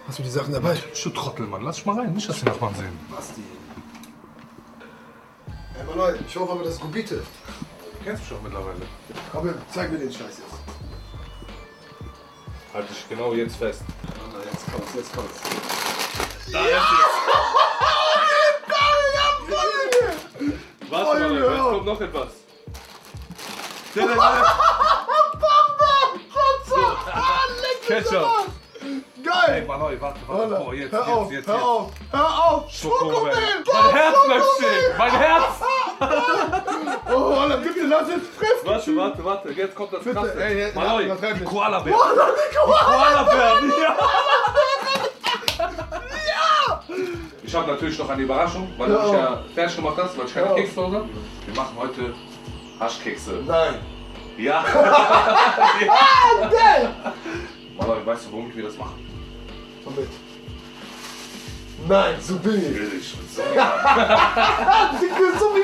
Hast du die Sachen dabei? Du Trottel, Mann. Lass dich mal rein. Nicht, dass die Nachbarn sehen. Basti. Hey, Maloi, ich hoffe aber, das ist Gubite. Du kennst mich doch mittlerweile. Komm, zeig mir den Scheiß jetzt. Halt dich genau jetzt fest. Jetzt kommt's, jetzt kommt's. Da ist es. Warte mal, jetzt kommt noch etwas. Ketchup. Geil! Ey, Mann, warte. Boah, jetzt. Hör auf! Schokomel. Mein Herz bleibt stehen. Mein Herz. Oh, dann bitte, lass jetzt fressen! Warte. Jetzt kommt das Bitte, Krasse. ey, Mann, übertreib die nicht. Koala-Bär. Koala-Bär, ja. Ich habe natürlich noch eine Überraschung, weil du mich ja fertig gemacht hast, weil ich keine Kekse zu Hause habe. Wir machen heute Haschkekse. Nein! Ja. Geil! Mann, weißt du, womit wir das machen? Womit? Nein, so billig! Billig. So